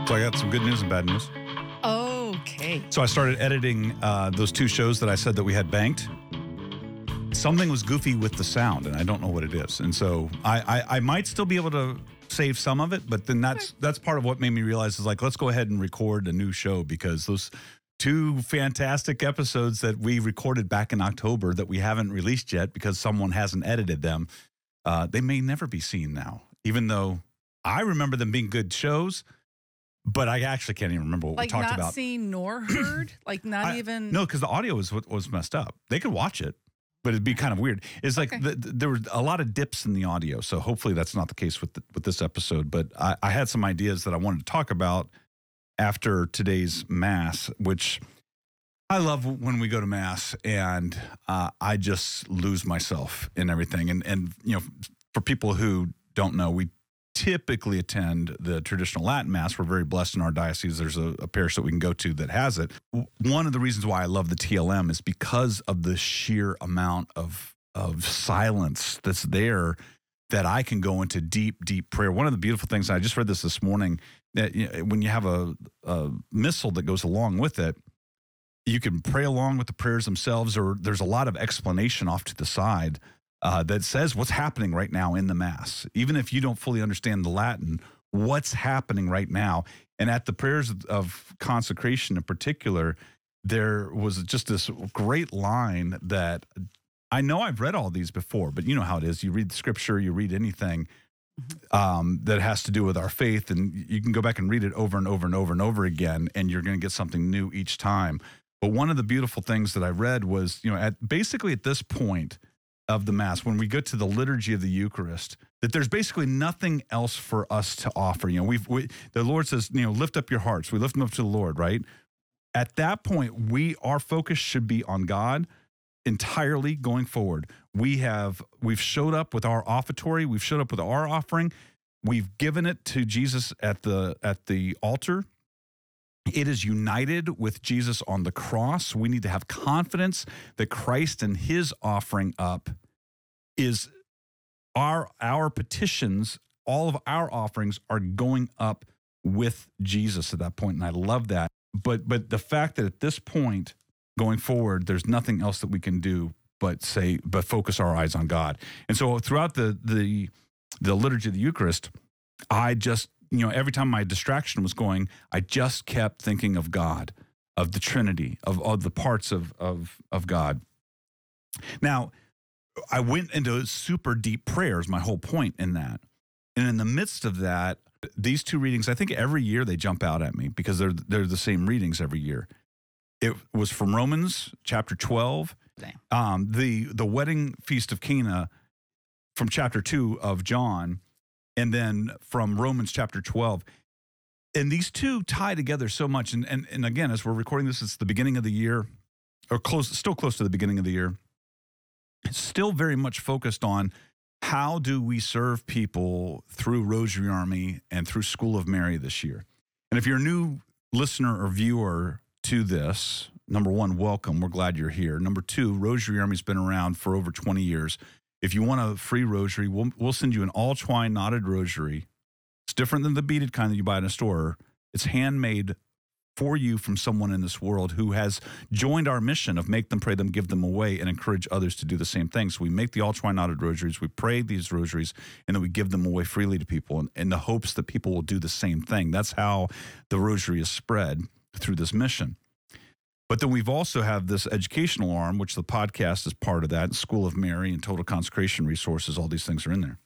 So I got some good news and bad news. Okay. So I started editing those two shows that I said that we had banked. Something was goofy with the sound, and I don't know what it is. And so I might still be able to save some of it, but then that's part of what made me realize is like, let's go ahead and record a new show, because those two fantastic episodes that we recorded back in October that we haven't released yet because someone hasn't edited them, they may never be seen now, even though I remember them being good shows. But I actually can't even remember what we talked about. Like not seen nor heard? Like not even? No, because the audio was messed up. They could watch it, but it'd be kind of weird. It's like there were a lot of dips in the audio, so hopefully that's not the case with this episode. But I had some ideas that I wanted to talk about after today's Mass, which I love when we go to Mass, and I just lose myself in everything. And you know, for people who don't know, we typically attend the traditional Latin Mass. We're very blessed in our diocese. There's a parish that we can go to that has it. One of the reasons why I love the TLM is because of the sheer amount of silence that's there, that I can go into deep, deep prayer. One of the beautiful things, I just read this morning, that when you have a missal that goes along with it, you can pray along with the prayers themselves, or there's a lot of explanation off to the side that says what's happening right now in the Mass. Even if you don't fully understand the Latin, what's happening right now. And at the prayers of consecration in particular, there was just this great line that I know I've read all these before, but you know how it is. You read the scripture, you read anything that has to do with our faith, and you can go back and read it over and over and over and over again, and you're going to get something new each time. But one of the beautiful things that I read was, basically at this point of the Mass, when we get to the liturgy of the Eucharist, that there's basically nothing else for us to offer. The Lord says, lift up your hearts. We lift them up to the Lord, right? At that point, our focus should be on God entirely going forward. We've showed up with our offertory. We've showed up with our offering. We've given it to Jesus at the altar. It is united with Jesus on the cross. We need to have confidence that Christ and his offering up is our petitions. All of our offerings are going up with Jesus at that point, and I love that. But the fact that at this point going forward, there's nothing else that we can do but focus our eyes on God. And so throughout the liturgy of the Eucharist, I just, every time my distraction was going, I just kept thinking of God, of the Trinity, of the parts of God. Now, I went into super deep prayers, my whole point in that. And in the midst of that, these two readings, I think every year they jump out at me because they're the same readings every year. It was from Romans chapter 12, the wedding feast of Cana from chapter 2 of John, and then from Romans chapter 12. And these two tie together so much. And again, as we're recording this, it's the beginning of the year, or still close to the beginning of the year. It's still very much focused on how do we serve people through Rosary Army and through School of Mary this year. And if you're a new listener or viewer to this, number one, welcome. We're glad you're here. Number two, Rosary Army's been around for over 20 years. If you want a free rosary, we'll send you an all-twine knotted rosary. It's different than the beaded kind that you buy in a store. It's handmade for you from someone in this world who has joined our mission of make them, pray them, give them away, and encourage others to do the same thing. So we make the all-twine knotted rosaries, we pray these rosaries, and then we give them away freely to people in the hopes that people will do the same thing. That's how the rosary is spread through this mission. But then we've also have this educational arm, which the podcast is part of that, School of Mary and Total Consecration resources, all these things are in there.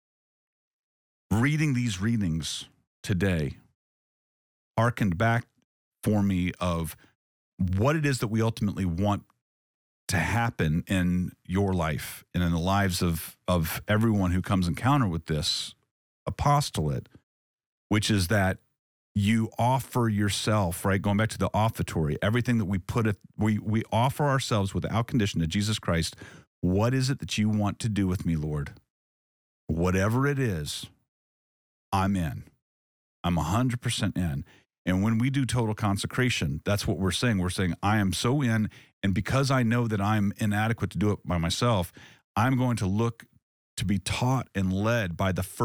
Reading these readings today harkened back for me of what it is that we ultimately want to happen in your life and in the lives of everyone who comes encounter with this apostolate, which is that you offer yourself, right? Going back to the offertory, everything that we offer ourselves without condition to Jesus Christ. What is it that you want to do with me, Lord? Whatever it is, I'm in. I'm 100% in. And when we do total consecration, that's what we're saying. We're saying, I am so in, and because I know that I'm inadequate to do it by myself, I'm going to look to be taught and led by the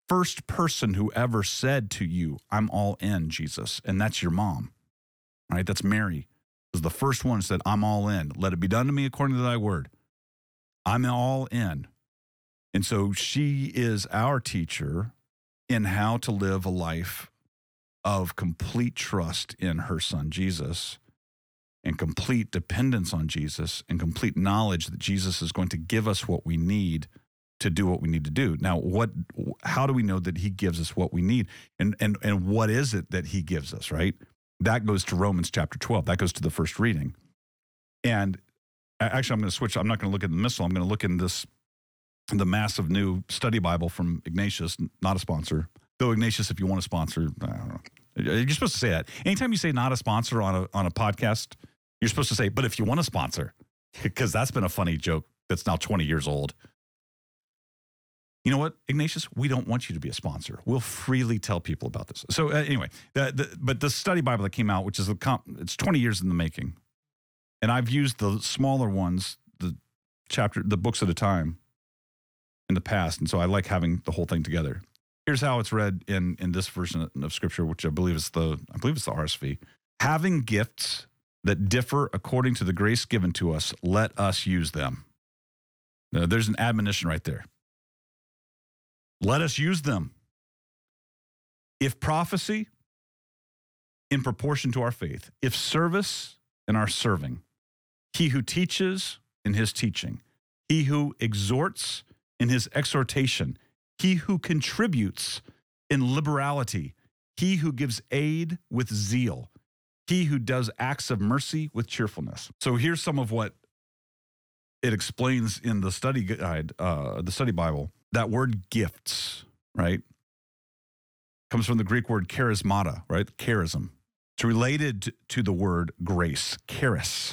first person who ever said to you, I'm all in, Jesus. And that's your mom, right? That's Mary. Was the first one who said, I'm all in. Let it be done to me according to thy word. I'm all in. And so she is our teacher in how to live a life of complete trust in her son, Jesus, and complete dependence on Jesus, and complete knowledge that Jesus is going to give us what we need to do what we need to do. Now, how do we know that he gives us what we need? And what is it that he gives us, right? That goes to Romans chapter 12. That goes to the first reading. And actually, I'm going to switch. I'm not going to look at the missal. I'm going to look in the massive new study Bible from Ignatius, not a sponsor. Though Ignatius, if you want to sponsor, I don't know. You're supposed to say that. Anytime you say not a sponsor on a podcast, you're supposed to say, but if you want to sponsor, because that's been a funny joke that's now 20 years old. You know what, Ignatius? We don't want you to be a sponsor. We'll freely tell people about this. So anyway, but the study Bible that came out, which is it's 20 years in the making, and I've used the smaller ones, the books at a time in the past, and so I like having the whole thing together. Here's how it's read in this version of Scripture, which I believe it's the RSV. Having gifts that differ according to the grace given to us, let us use them. Now, there's an admonition right there. Let us use them. If prophecy, in proportion to our faith. If service, in our serving. He who teaches, in his teaching. He who exhorts, in his exhortation. He who contributes, in liberality. He who gives aid, with zeal. He who does acts of mercy, with cheerfulness. So here's some of what it explains in the study guide, the study Bible. That word gifts, right, comes from the Greek word charismata, right? Charism. It's related to the word grace, charis.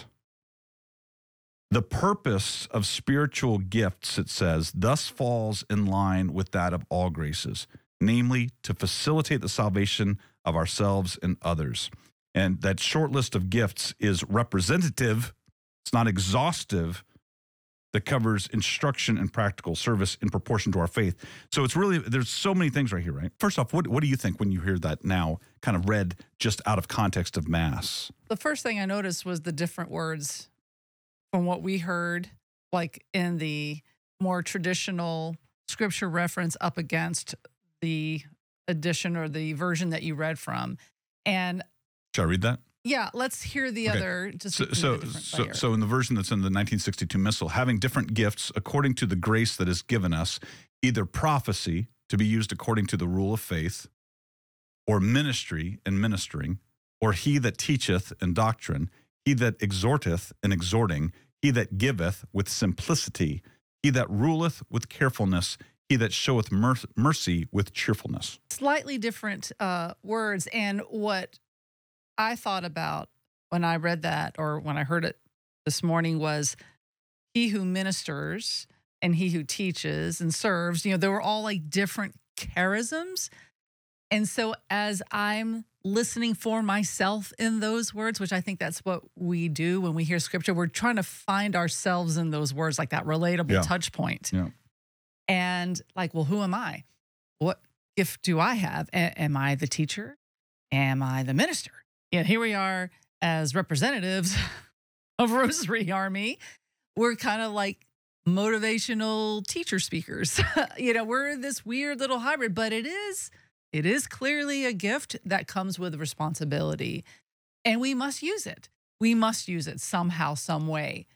The purpose of spiritual gifts, it says, thus falls in line with that of all graces, namely to facilitate the salvation of ourselves and others. And that short list of gifts is representative. It's not exhaustive. That covers instruction and practical service in proportion to our faith. So it's really, there's so many things right here, right? First off, what do you think when you hear that now kind of read just out of context of Mass? The first thing I noticed was the different words from what we heard, like in the more traditional scripture reference up against the edition or the version that you read from. And should I read that? Yeah, let's hear the other. Just so in the version that's in the 1962 Missal, having different gifts according to the grace that is given us, either prophecy to be used according to the rule of faith, or ministry and ministering, or he that teacheth in doctrine, he that exhorteth in exhorting, he that giveth with simplicity, he that ruleth with carefulness, he that showeth mercy with cheerfulness. Slightly different words, and what I thought about when I read that or when I heard it this morning was he who ministers and he who teaches and serves, they were all like different charisms. And so as I'm listening for myself in those words, which I think that's what we do when we hear scripture, we're trying to find ourselves in those words, like that relatable touch point. Yeah. And like, well, who am I? What gift do I have? Am I the teacher? Am I the minister? Here we are as representatives of Rosary Army. We're kind of like motivational teacher speakers. We're this weird little hybrid, but it is clearly a gift that comes with responsibility, and we must use it. We must use it somehow, some way.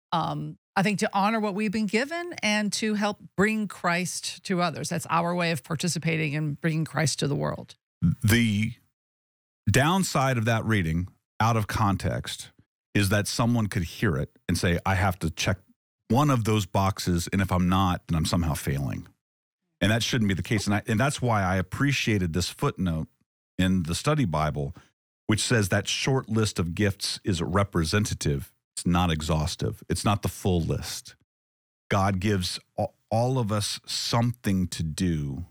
I think to honor what we've been given and to help bring Christ to others. That's our way of participating in bringing Christ to the world. The downside of that reading out of context is that someone could hear it and say, I have to check one of those boxes, and if I'm not, then I'm somehow failing. And that shouldn't be the case. And that's why I appreciated this footnote in the study Bible, which says that short list of gifts is representative. It's not exhaustive. It's not the full list. God gives all of us something to do,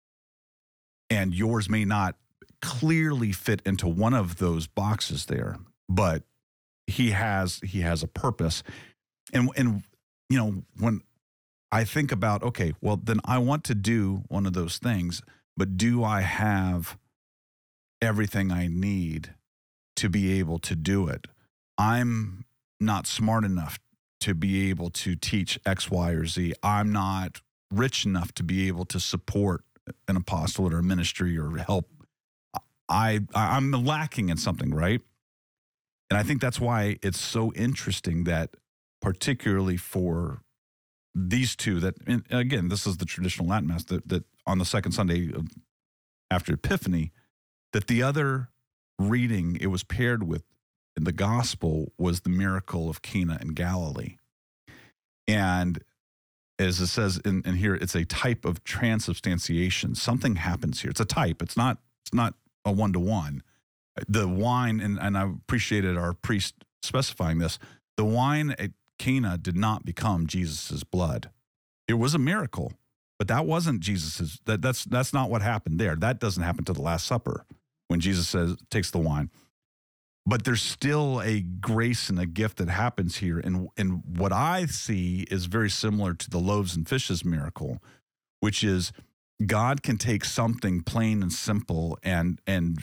and yours may not clearly fit into one of those boxes there, but he has a purpose. And when I think about, okay, well, then I want to do one of those things, but do I have everything I need to be able to do it? I'm not smart enough to be able to teach X, Y, or Z. I'm not rich enough to be able to support an apostolate or a ministry or help. I'm lacking in something, right? And I think that's why it's so interesting that particularly for these two that, and again, this is the traditional Latin Mass, that on the second Sunday after Epiphany, that the other reading it was paired with in the gospel was the miracle of Cana in Galilee. And as it says in here, it's a type of transubstantiation. Something happens here. It's a type. It's not a one-to-one. The wine, and I appreciated our priest specifying this, the wine at Cana did not become Jesus's blood. It was a miracle, but that wasn't Jesus's. That's not what happened there. That doesn't happen to the Last Supper when Jesus takes the wine. But there's still a grace and a gift that happens here. And what I see is very similar to the loaves and fishes miracle, which is God can take something plain and simple and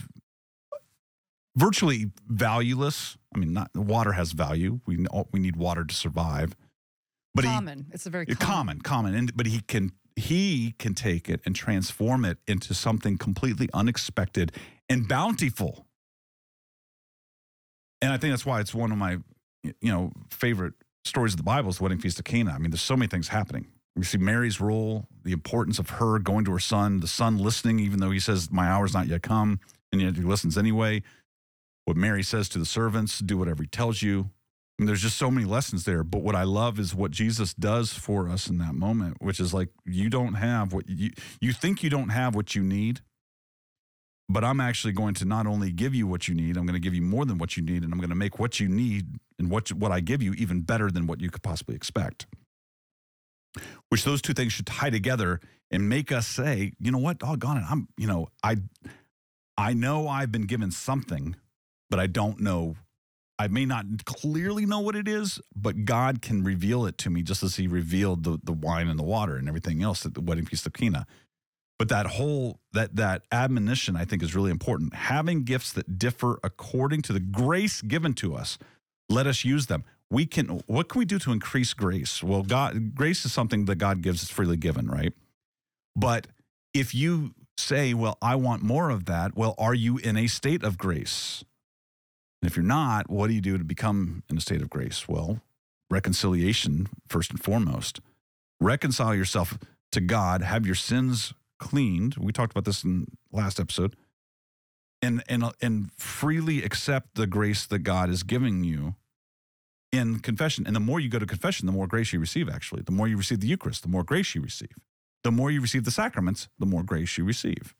virtually valueless. I mean, not water has value. We need water to survive. But it's a very common. But he can take it and transform it into something completely unexpected and bountiful. And I think that's why it's one of my, favorite stories of the Bible is the wedding feast of Cana. I mean, there's so many things happening. We see Mary's role, the importance of her going to her son, the son listening, even though he says, my hour's not yet come, and yet he listens anyway. What Mary says to the servants, do whatever he tells you. And there's just so many lessons there. But what I love is what Jesus does for us in that moment, which is like, you don't have what you think you don't have what you need. But I'm actually going to not only give you what you need, I'm going to give you more than what you need, and I'm going to make what you need and what I give you even better than what you could possibly expect. Which those two things should tie together and make us say, you know what, doggone it, I know I've been given something, but I don't know. I may not clearly know what it is, but God can reveal it to me just as he revealed the wine and the water and everything else at the wedding feast of Cana. But that admonition, I think, is really important. Having gifts that differ according to the grace given to us, let us use them. What can we do to increase grace? Well, grace is something that God gives, it's freely given, right? But if you say, well, I want more of that, well, are you in a state of grace? And if you're not, what do you do to become in a state of grace? Well, reconciliation, first and foremost. Reconcile yourself to God, have your sins cleaned. We talked about this in last episode. And freely accept the grace that God is giving you in confession. And the more you go to confession, the more grace you receive, actually. The more you receive the Eucharist, the more grace you receive. The more you receive the sacraments, the more grace you receive.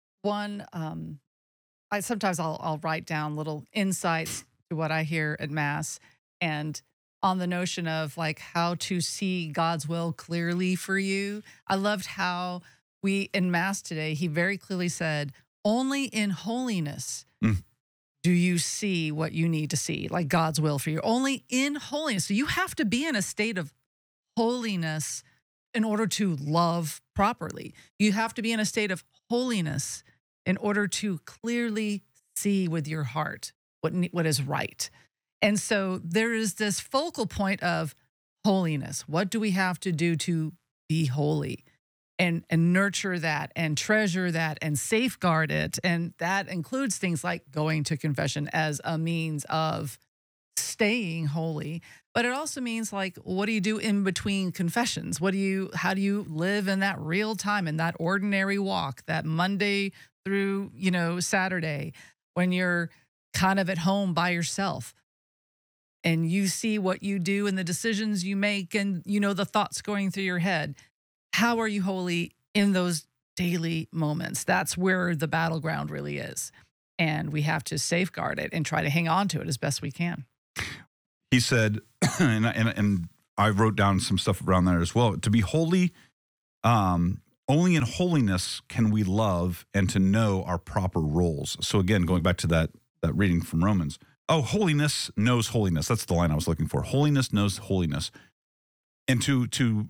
Sometimes I'll write down little insights to what I hear at Mass, and on the notion of like how to see God's will clearly for you. I loved how in Mass today, he very clearly said, only in holiness do you see what you need to see, like God's will for you. Only in holiness. So you have to be in a state of holiness in order to love properly. You have to be in a state of holiness in order to clearly see with your heart what is right. And so there is this focal point of holiness. What do we have to do to be holy? And nurture that and treasure that and safeguard it. And that includes things like going to confession as a means of staying holy. But it also means like, what do you do in between confessions? How do you live in that real time, in that ordinary walk, that Monday through, Saturday, when you're kind of at home by yourself and you see what you do and the decisions you make and, the thoughts going through your head. How are you holy in those daily moments? That's where the battleground really is. And we have to safeguard it and try to hang on to it as best we can. He said, and I wrote down some stuff around there as well, to be holy, only in holiness can we love and to know our proper roles. So again, going back to that reading from Romans, holiness knows holiness. That's the line I was looking for. Holiness knows holiness. And to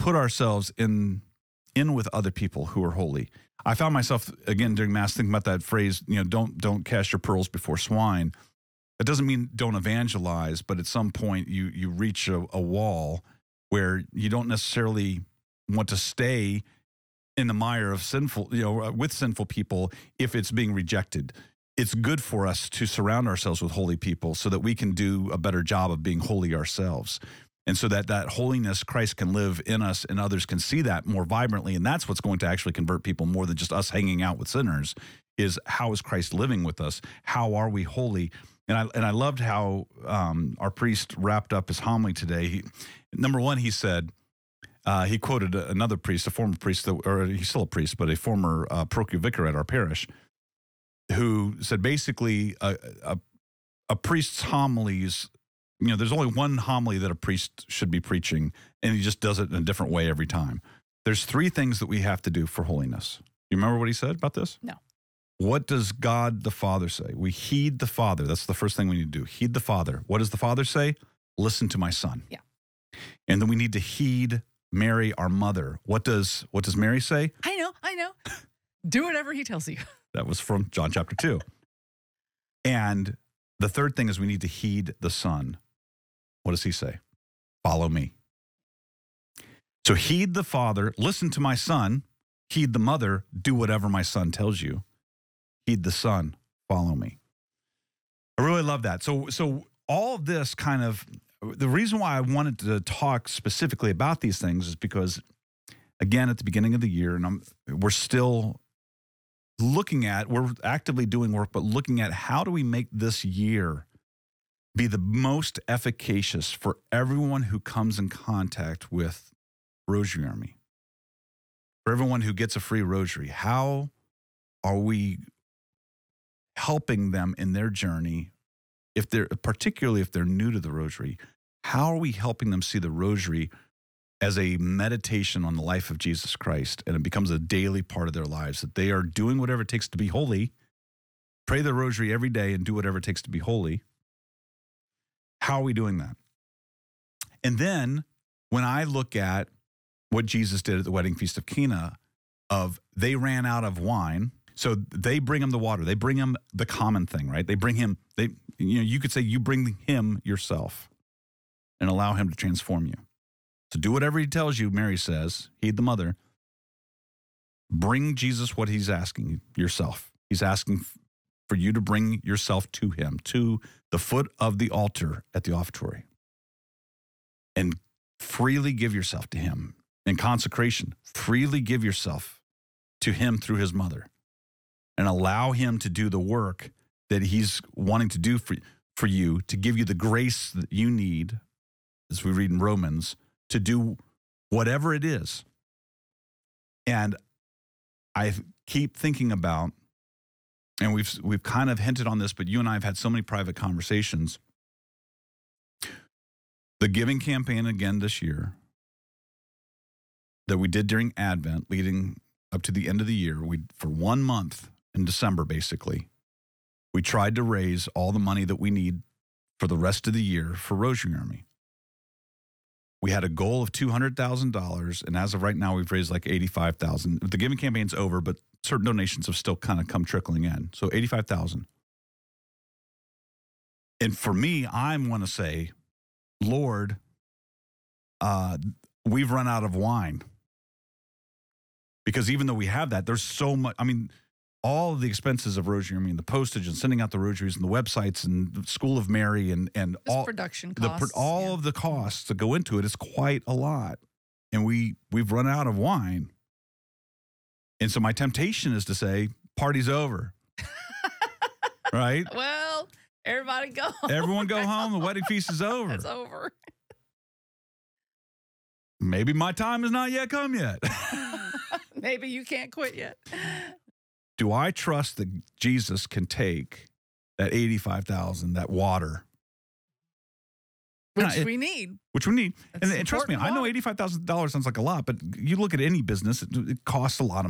put ourselves in with other people who are holy. I found myself again during Mass thinking about that phrase, don't cast your pearls before swine. That doesn't mean don't evangelize, but at some point you reach a wall where you don't necessarily want to stay in the mire of sinful, with sinful people if it's being rejected. It's good for us to surround ourselves with holy people so that we can do a better job of being holy ourselves. And so that holiness, Christ can live in us and others can see that more vibrantly. And that's what's going to actually convert people more than just us hanging out with sinners, is how is Christ living with us? How are we holy? And I loved how our priest wrapped up his homily today. Number one, he said, he quoted another priest, a former priest, or he's still a priest, but a former parochial vicar at our parish, who said basically a priest's homilies, there's only one homily that a priest should be preaching, and he just does it in a different way every time. There's three things that we have to do for holiness. You remember what he said about this? No. What does God the Father say? We heed the Father. That's the first thing we need to do. Heed the Father. What does the Father say? Listen to my Son. Yeah. And then we need to heed Mary, our mother. What does Mary say? I know. Do whatever he tells you. That was from John chapter 2. And the third thing is we need to heed the Son. What does he say? Follow me. So heed the Father, listen to my Son, heed the mother, do whatever my Son tells you. Heed the Son, follow me. I really love that. So all of this kind of, the reason why I wanted to talk specifically about these things is because, again, at the beginning of the year, and we're still we're actively doing work, but looking at how do we make this year be the most efficacious for everyone who comes in contact with Rosary Army, for everyone who gets a free rosary. How are we helping them in their journey, particularly if they're new to the rosary? How are we helping them see the rosary as a meditation on the life of Jesus Christ, and it becomes a daily part of their lives, that they are doing whatever it takes to be holy, pray the rosary every day and do whatever it takes to be holy? How are we doing that? And then when I look at what Jesus did at the wedding feast of Cana, they ran out of wine. So they bring him the water. They bring him the common thing, right? They bring him, you could say you bring him yourself and allow him to transform you. So do whatever he tells you, Mary says, heed the mother. Bring Jesus what he's asking, yourself. He's asking for you to bring yourself to him, to the foot of the altar at the offertory, and freely give yourself to him. In consecration, freely give yourself to him through his mother, and allow him to do the work that he's wanting to do for you, to give you the grace that you need, as we read in Romans, to do whatever it is. And I keep thinking about, and we've kind of hinted on this, but you and I have had so many private conversations. The giving campaign again this year that we did during Advent, leading up to the end of the year, for 1 month in December, basically, we tried to raise all the money that we need for the rest of the year for Rosary Army. We had a goal of $200,000, and as of right now, we've raised like $85,000. The giving campaign's over, but certain donations have still kind of come trickling in. So $85,000. And for me, I want to say, Lord, we've run out of wine. Because even though we have that, there's so much, all of the expenses of Rosary Army, and the postage and sending out the rosaries and the websites and the School of Mary and all production costs, of the costs that go into it is quite a lot. And we've run out of wine. And so my temptation is to say, party's over. Right? Well, everybody go home. Everyone go home. The wedding feast is over. It's over. Maybe my time has not yet come yet. Maybe you can't quit yet. Do I trust that Jesus can take that $85,000, that water? Which we need. Which we need. And trust me, I know $85,000 sounds like a lot, but you look at any business, it costs a lot of